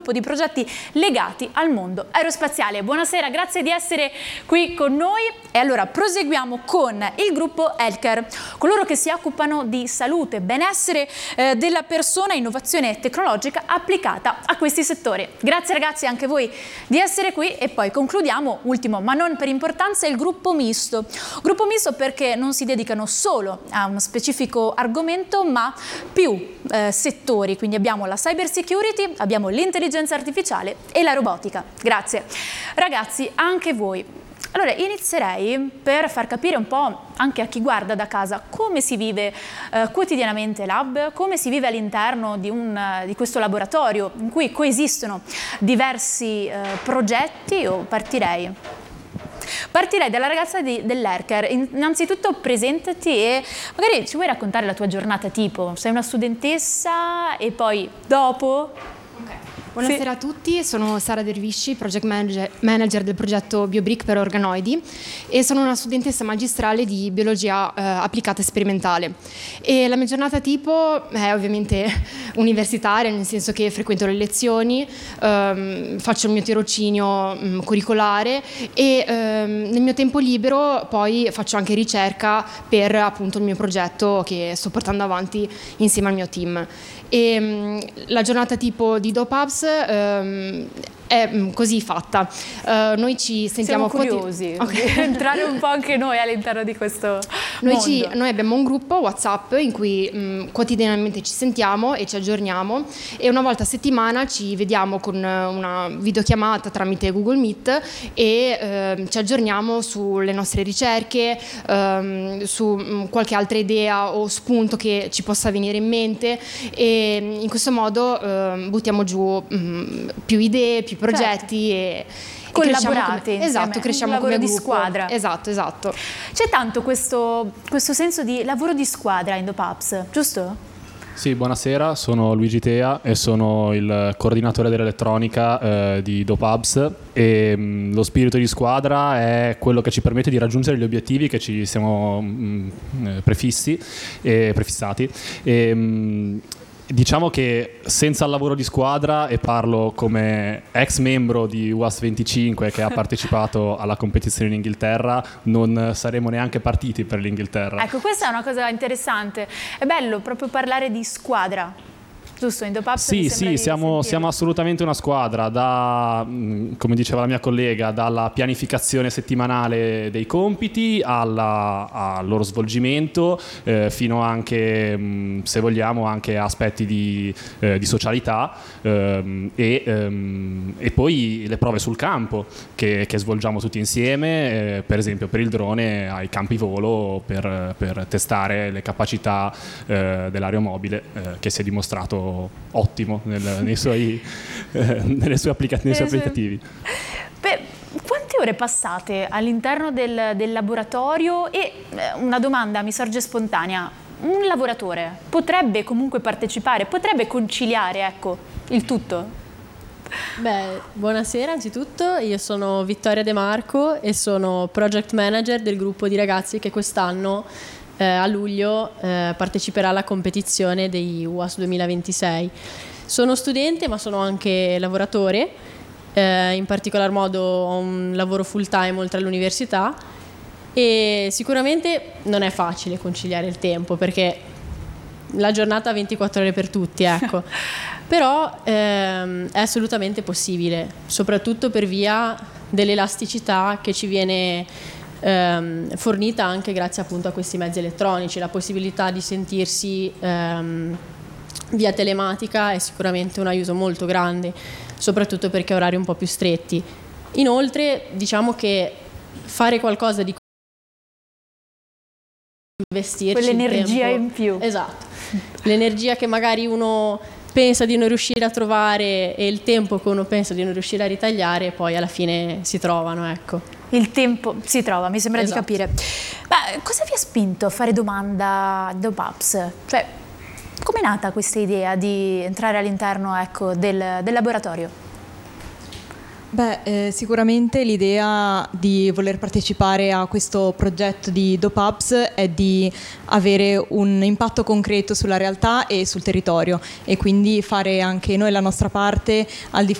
di progetti legati al mondo aerospaziale. Buonasera, grazie di essere qui con noi. E allora proseguiamo con il gruppo Healthcare, coloro che si occupano di salute, benessere della persona, innovazione tecnologica applicata a questi settori. Grazie ragazzi anche voi di essere qui. E poi concludiamo, ultimo ma non per importanza, il gruppo misto. Gruppo misto perché non si dedicano solo a uno specifico argomento ma più settori, quindi abbiamo la cyber security, abbiamo l'intelligenza artificiale e la robotica. Grazie. Ragazzi, anche voi. Allora, inizierei per far capire un po' anche a chi guarda da casa come si vive quotidianamente l'hub, come si vive all'interno di questo laboratorio in cui coesistono diversi progetti. Io partirei dalla ragazza dell'Healthcare. Innanzitutto presentati e magari ci vuoi raccontare la tua giornata tipo. Sei una studentessa e poi dopo... Buonasera a tutti, sono Sara Dervisci, project manager del progetto BioBrick per organoidi e sono una studentessa magistrale di biologia applicata e sperimentale. E la mia giornata tipo è ovviamente universitaria, nel senso che frequento le lezioni, faccio il mio tirocinio curricolare e nel mio tempo libero poi faccio anche ricerca per appunto il mio progetto che sto portando avanti insieme al mio team. E la giornata tipo di DopeHubs è così fatta. Noi ci sentiamo... Siamo curiosi di entrare un po' anche noi all'interno di questo mondo. Noi abbiamo un gruppo WhatsApp in cui quotidianamente ci sentiamo e ci aggiorniamo e una volta a settimana ci vediamo con una videochiamata tramite Google Meet e ci aggiorniamo sulle nostre ricerche, su qualche altra idea o spunto che ci possa venire in mente e in questo modo buttiamo giù più idee, più progetti, certo. e Collaborate insieme, esatto, cresciamo un lavoro come di gruppo. squadra. Esatto. C'è tanto questo senso di lavoro di squadra in DopeHubs, giusto? Sì, buonasera, sono Luigi Tea e sono il coordinatore dell'elettronica di DopeHubs e lo spirito di squadra è quello che ci permette di raggiungere gli obiettivi che ci siamo prefissati. Diciamo che senza il lavoro di squadra, e parlo come ex membro di UAS25 che ha partecipato alla competizione in Inghilterra, non saremmo neanche partiti per l'Inghilterra. Ecco, questa è una cosa interessante. È bello proprio parlare di squadra. Giusto, in DopeHubs Sì, siamo assolutamente una squadra, come diceva la mia collega, dalla pianificazione settimanale dei compiti al loro svolgimento, fino anche, se vogliamo, anche aspetti di socialità e poi le prove sul campo che svolgiamo tutti insieme, per esempio per il drone ai campi volo per testare le capacità dell'aeromobile che si è dimostrato ottimo nei suoi applicativi. Quante ore passate all'interno del laboratorio? E una domanda mi sorge spontanea: un lavoratore potrebbe comunque partecipare, potrebbe conciliare, ecco, il tutto? Buonasera anzitutto, io sono Vittoria De Marco e sono project manager del gruppo di ragazzi che quest'anno a luglio parteciperà alla competizione dei UAS 2026. Sono studente ma sono anche lavoratore, in particolar modo ho un lavoro full time oltre all'università e sicuramente non è facile conciliare il tempo perché la giornata ha 24 ore per tutti, ecco. Però è assolutamente possibile, soprattutto per via dell'elasticità che ci viene fornita anche grazie appunto a questi mezzi elettronici. La possibilità di sentirsi via telematica è sicuramente un aiuto molto grande, soprattutto perché ha orari un po' più stretti. Inoltre diciamo che fare qualcosa di investirci quell'energia tempo, in più, esatto, l'energia che magari uno pensa di non riuscire a trovare e il tempo che uno pensa di non riuscire a ritagliare poi alla fine si trovano, ecco. Il tempo si trova, mi sembra Esatto. di capire. Ma cosa vi ha spinto a fare domanda a DopeHubs? Cioè, com'è nata questa idea di entrare all'interno, ecco, del laboratorio? Sicuramente l'idea di voler partecipare a questo progetto di DopeHubs è di avere un impatto concreto sulla realtà e sul territorio, e quindi fare anche noi la nostra parte al di